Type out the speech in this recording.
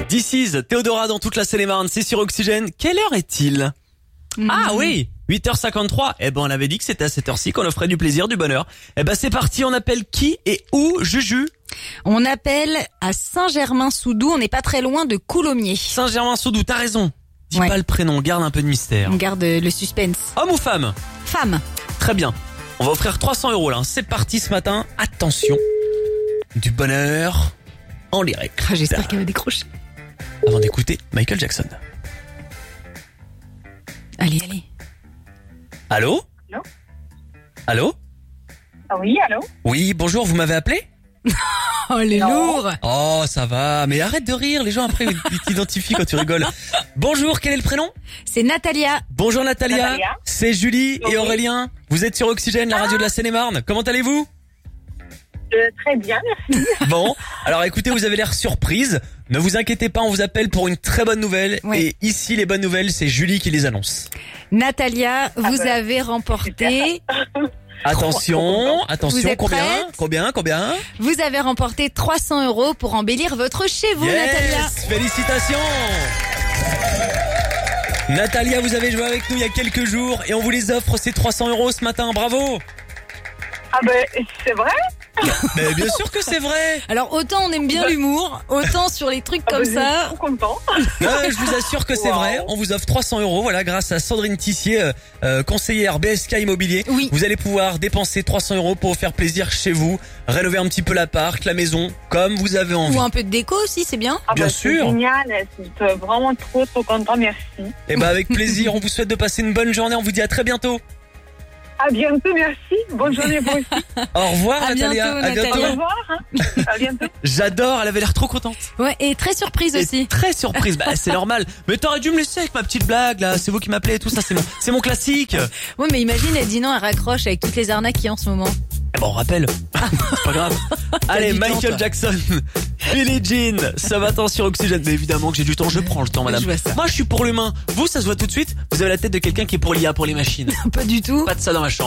This is Théodora dans toute la Seine-et-Marne, c'est sur Oxygène. Quelle heure est-il? Ah oui, 8h53. Eh ben on avait dit que c'était à cette heure-ci qu'on offrait du plaisir, du bonheur. Eh ben c'est parti, on appelle qui et où, Juju? On appelle à Saint-Germain-sous-Doubs, on n'est pas très loin de Coulommiers. Saint-Germain-sous-Doubs, t'as raison. Dis Ouais. pas le prénom, garde un peu de mystère. On garde le suspense. Homme ou femme? Femme. Très bien. On va offrir 300 € là. C'est parti ce matin. Attention. Du bonheur en direct. Ah, j'espère qu'elle va décrocher. Avant d'écouter Michael Jackson. Allez, allez. Allô? Allô? Allô? Ah oui, allô? Oui, bonjour, vous m'avez appelé? Oh, les Non. lourds. Oh, ça va. Mais arrête de rire, les gens après ils t'identifient quand tu rigoles. Bonjour, quel est le prénom? C'est Natalia. Bonjour Natalia. Natalia. C'est Julie et Oui. Aurélien. Vous êtes sur Oxygène, la radio de la Seine-et-Marne. Comment allez-vous? Très bien, merci. Bon, alors écoutez, vous avez l'air surprise. Ne vous inquiétez pas, on vous appelle pour une très bonne nouvelle. Oui. Et ici, les bonnes nouvelles, c'est Julie qui les annonce. Natalia, vous ben, avez remporté, Attention, attention, Vous êtes combien? vous avez remporté 300 € pour embellir votre chez vous, Natalia. Félicitations. Natalia, vous avez joué avec nous il y a quelques jours et on vous les offre ces 300 € ce matin. Bravo. Ah ben, c'est vrai? Mais bien sûr que c'est vrai. Alors, autant on aime bien l'humour, autant sur les trucs comme Je suis ça. trop content. Je vous assure que c'est Wow. vrai. On vous offre 300 €, voilà, grâce à Sandrine Tissier, conseillère BSK Immobilier. Oui. Vous allez pouvoir dépenser 300 € pour vous faire plaisir chez vous, rénover un petit peu l'appart, la maison, comme vous avez envie. Ou un peu de déco aussi, c'est bien. Ah Bien ben, sûr. C'est génial, c'est vraiment trop content, merci. Et ben avec plaisir. On vous souhaite de passer une bonne journée. On vous dit à très bientôt. À bientôt, merci. Bonne journée pour aussi. Au revoir À Natalia. bientôt, À bientôt. Au Natalia. revoir. Hein. À bientôt. J'adore. Elle avait l'air trop contente. Ouais, et très surprise Et aussi. très surprise. Bah c'est normal. Mais t'aurais dû me laisser avec ma petite blague là. C'est vous qui m'appelez et tout ça. C'est mon classique. Ouais, mais imagine, elle dit non, elle raccroche avec toutes les arnaques qu'il y a en ce moment. Eh ben on rappelle. C'est pas grave. Allez, du temps, Michael toi. Jackson, Billie Jean, ce matin sur Oxygène. Mais évidemment que j'ai du temps, je prends le temps, madame. Je vois ça. Moi, je suis pour l'humain. Vous, ça se voit tout de suite. Vous avez la tête de quelqu'un qui est pour l'IA, pour les machines. Pas du tout. Pas de ça dans ma chambre.